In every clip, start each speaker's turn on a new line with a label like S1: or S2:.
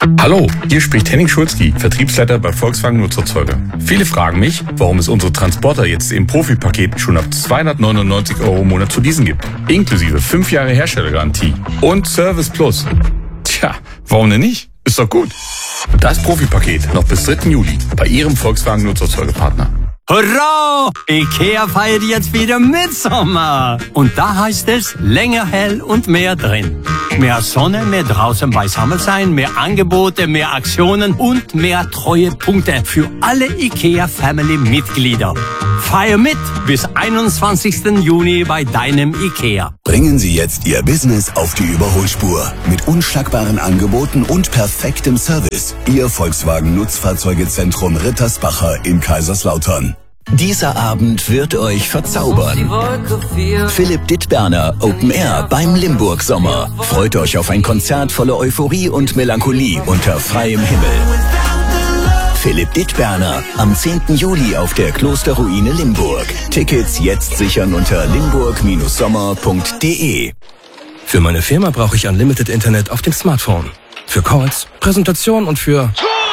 S1: Hallo, hier spricht Henning Schulzki, Vertriebsleiter bei Volkswagen Nutzerzeuge. Viele fragen mich, warum es unsere Transporter jetzt im Profi-Paket schon ab 299 € im Monat zu leasen gibt. Inklusive 5 Jahre Herstellergarantie und Service Plus. Tja, warum denn nicht? Ist doch gut. Das Profi-Paket noch bis 3. Juli bei Ihrem Volkswagen Nutzerzeuge-Partner.
S2: Hurra! IKEA feiert jetzt wieder Mitsommer. Und da heißt es, länger hell und mehr drin. Mehr Sonne, mehr draußen beisammen sein, mehr Angebote, mehr Aktionen und mehr Treuepunkte für alle IKEA-Family-Mitglieder. Feier mit bis 21. Juni bei deinem IKEA.
S3: Bringen Sie jetzt Ihr Business auf die Überholspur. Mit unschlagbaren Angeboten und perfektem Service. Ihr Volkswagen Nutzfahrzeugezentrum Rittersbacher in Kaiserslautern. Dieser Abend wird euch verzaubern. Philipp Dittberner, Open Air beim Limburg Sommer. Freut euch auf ein Konzert voller Euphorie und Melancholie unter freiem Himmel. Philipp Dittberner am 10. Juli auf der Klosterruine Limburg. Tickets jetzt sichern unter limburg-sommer.de.
S4: Für meine Firma brauche ich Unlimited Internet auf dem Smartphone. Für Calls, Präsentation und für...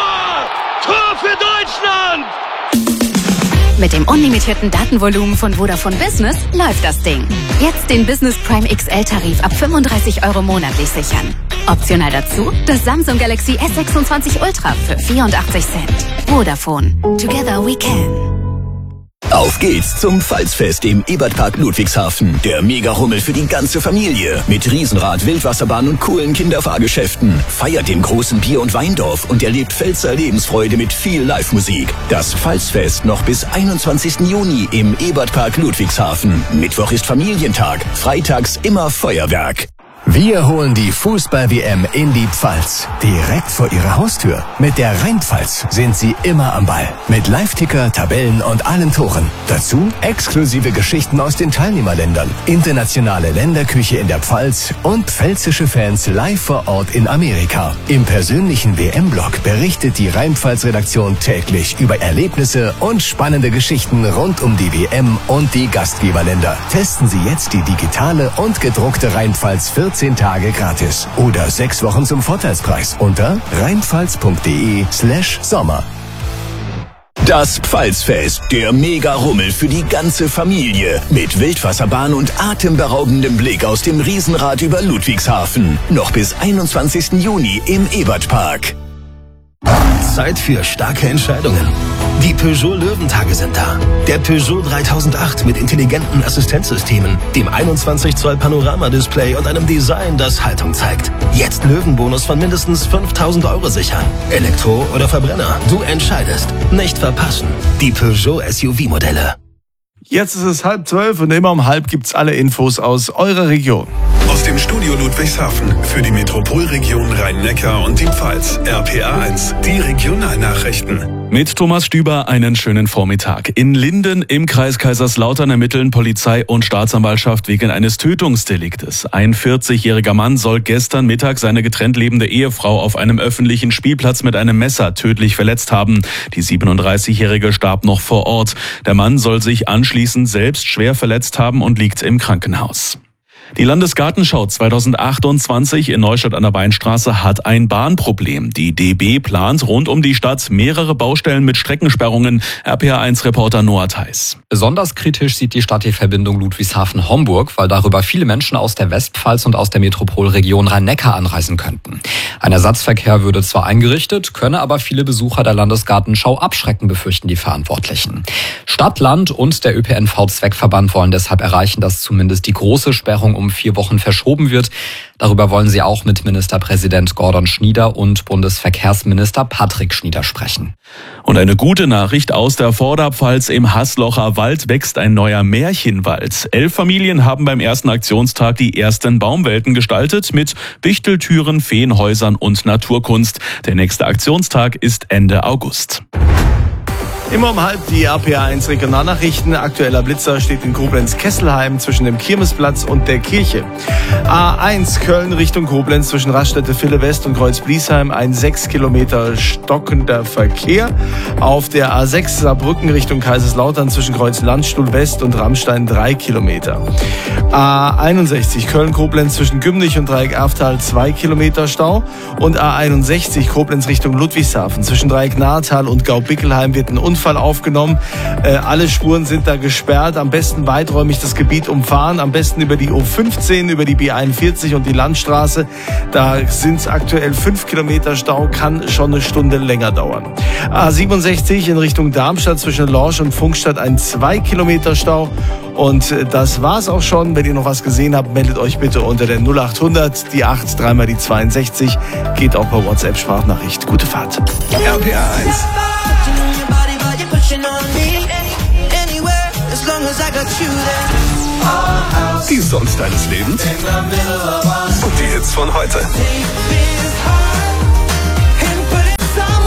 S5: Tor für Deutschland!
S6: Mit dem unlimitierten Datenvolumen von Vodafone Business läuft das Ding. Jetzt den Business Prime XL-Tarif ab 35 € monatlich sichern. Optional dazu das Samsung Galaxy S26 Ultra für 84 Cent. Vodafone. Together we can.
S3: Auf geht's zum Pfalzfest im Ebertpark Ludwigshafen. Der Mega-Rummel für die ganze Familie. Mit Riesenrad, Wildwasserbahn und coolen Kinderfahrgeschäften. Feiert den großen Bier- und Weindorf und erlebt Pfälzer Lebensfreude mit viel Live-Musik. Das Pfalzfest noch bis 21. Juni im Ebertpark Ludwigshafen. Mittwoch ist Familientag, freitags immer Feuerwerk.
S7: Wir holen die Fußball-WM in die Pfalz. Direkt vor Ihrer Haustür. Mit der Rheinpfalz sind Sie immer am Ball. Mit Live-Ticker, Tabellen und allen Toren. Dazu exklusive Geschichten aus den Teilnehmerländern. Internationale Länderküche in der Pfalz und pfälzische Fans live vor Ort in Amerika. Im persönlichen WM-Blog berichtet die Rheinpfalz-Redaktion täglich über Erlebnisse und spannende Geschichten rund um die WM und die Gastgeberländer. Testen Sie jetzt die digitale und gedruckte Rheinpfalz 14 Tage gratis oder 6 Wochen zum Vorteilspreis unter rheinpfalz.de/Sommer.
S3: Das Pfalzfest, der Mega-Rummel für die ganze Familie. Mit Wildwasserbahn und atemberaubendem Blick aus dem Riesenrad über Ludwigshafen. Noch bis 21. Juni im Ebertpark.
S4: Zeit für starke Entscheidungen. Die Peugeot Löwentage sind da. Der Peugeot 3008 mit intelligenten Assistenzsystemen, dem 21 Zoll Panoramadisplay und einem Design, das Haltung zeigt. Jetzt Löwenbonus von mindestens 5.000 € sichern. Elektro oder Verbrenner, du entscheidest. Nicht verpassen. Die Peugeot SUV-Modelle.
S8: Jetzt ist es 11:30 und immer um halb gibt's alle Infos aus eurer Region.
S9: Aus dem Studio Ludwigshafen für die Metropolregion Rhein-Neckar und die Pfalz. RPA 1, die Regionalnachrichten.
S10: Mit Thomas Stüber einen schönen Vormittag. In Linden im Kreis Kaiserslautern ermitteln Polizei und Staatsanwaltschaft wegen eines Tötungsdeliktes. Ein 40-jähriger Mann soll gestern Mittag seine getrennt lebende Ehefrau auf einem öffentlichen Spielplatz mit einem Messer tödlich verletzt haben. Die 37-jährige starb noch vor Ort. Der Mann soll sich anschließend selbst schwer verletzt haben und liegt im Krankenhaus. Die Landesgartenschau 2028 in Neustadt an der Weinstraße hat ein Bahnproblem. Die DB plant rund um die Stadt mehrere Baustellen mit Streckensperrungen. RPA1-Reporter Noah Theis.
S11: Besonders kritisch sieht die Stadt die Verbindung Ludwigshafen-Homburg, weil darüber viele Menschen aus der Westpfalz und aus der Metropolregion Rhein-Neckar anreisen könnten. Ein Ersatzverkehr würde zwar eingerichtet, könne aber viele Besucher der Landesgartenschau abschrecken, befürchten die Verantwortlichen. Stadt, Land und der ÖPNV-Zweckverband wollen deshalb erreichen, dass zumindest die große Sperrung um 4 Wochen verschoben wird. Darüber wollen sie auch mit Ministerpräsident Gordon Schnieder und Bundesverkehrsminister Patrick Schnieder sprechen.
S10: Und eine gute Nachricht aus der Vorderpfalz: Im Haslocher Wald wächst ein neuer Märchenwald. 11 Familien haben beim ersten Aktionstag die ersten Baumwelten gestaltet mit Wichteltüren, Feenhäusern und Naturkunst. Der nächste Aktionstag ist Ende August.
S8: Immer um halb die RPA1 Regionalnachrichten. Aktueller Blitzer steht in Koblenz-Kesselheim zwischen dem Kirmesplatz und der Kirche. A1 Köln Richtung Koblenz zwischen Raststätte-Ville West und Kreuz-Bliesheim ein 6 Kilometer stockender Verkehr. Auf der A6 Saarbrücken Richtung Kaiserslautern zwischen Kreuz-Landstuhl West und Rammstein 3 Kilometer. A61 Köln-Koblenz zwischen Gümnich und Dreieck Erftal 2 Kilometer Stau. Und A61 Koblenz Richtung Ludwigshafen zwischen Dreieck Nahrtal und Gaubickelheim wird ein Unfall aufgenommen. Alle Spuren sind da gesperrt. Am besten weiträumig das Gebiet umfahren. Am besten über die O15, über die B41 und die Landstraße. Da sind es aktuell 5 Kilometer Stau. Kann schon eine Stunde länger dauern. A67 in Richtung Darmstadt zwischen Lorsch und Funkstadt ein 2 Kilometer Stau. Und das war's auch schon. Wenn ihr noch was gesehen habt, meldet euch bitte unter der 0800, die 8, 3 mal die 62. Geht auch per WhatsApp-Sprachnachricht. Gute Fahrt.
S3: RPA 1. Die Songs deines Lebens und die Hits von heute.